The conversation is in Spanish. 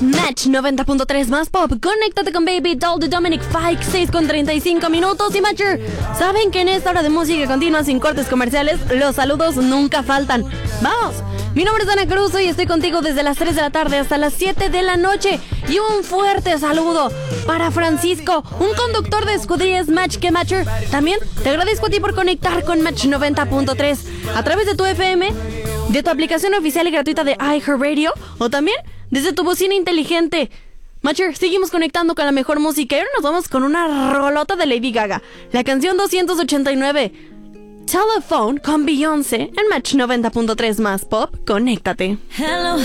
Match 90.3 más pop. Conéctate con Baby Doll de Dominic Fike, 6:35 minutos. Y Matcher, ¿saben que en esta hora de música continua sin cortes comerciales, los saludos nunca faltan? ¡Vamos! Mi nombre es Ana Cruz y estoy contigo desde las 3 de la tarde hasta las 7 de la noche. Y un fuerte saludo para Francisco, un conductor de escuderías Match que Matcher. También te agradezco a ti por conectar con Match 90.3 a través de tu FM, de tu aplicación oficial y gratuita de iHeartRadio, o también desde tu bocina inteligente. Matcher, seguimos conectando con la mejor música y ahora nos vamos con una rolota de Lady Gaga. La canción 289, Telephone, con Beyoncé en Match 90.3 más pop. Conéctate. Hello.